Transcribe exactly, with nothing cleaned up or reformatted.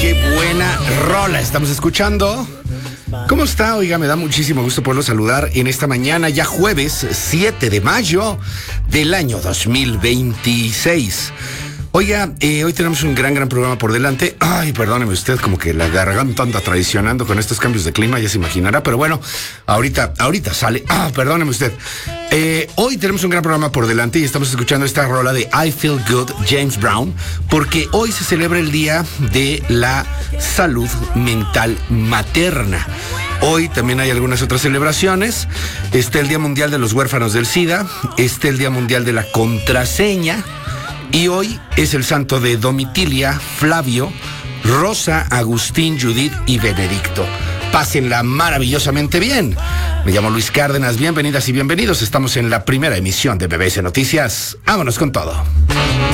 Qué buena rola estamos escuchando. ¿Cómo está? Oiga, me da muchísimo gusto poderlo saludar en esta mañana, ya jueves siete de mayo del año dos mil veintiséis. Oiga, eh, hoy tenemos un gran, gran programa por delante. Ay, perdóneme usted, como que la garganta anda traicionando con estos cambios de clima, ya se imaginará, pero bueno, ahorita, ahorita sale. Ah, perdóneme usted. Eh, hoy tenemos un gran programa por delante y estamos escuchando esta rola de I Feel Good, James Brown, porque hoy se celebra el Día de la Salud Mental Materna. Hoy también hay algunas otras celebraciones. Está el Día Mundial de los Huérfanos del SIDA, está el Día Mundial de la Contraseña, y hoy es el santo de Domitilia, Flavio, Rosa, Agustín, Judith y Benedicto. Pásenla maravillosamente bien. Me llamo Luis Cárdenas, bienvenidas y bienvenidos. Estamos en la primera emisión de B B C Noticias. Vámonos con todo.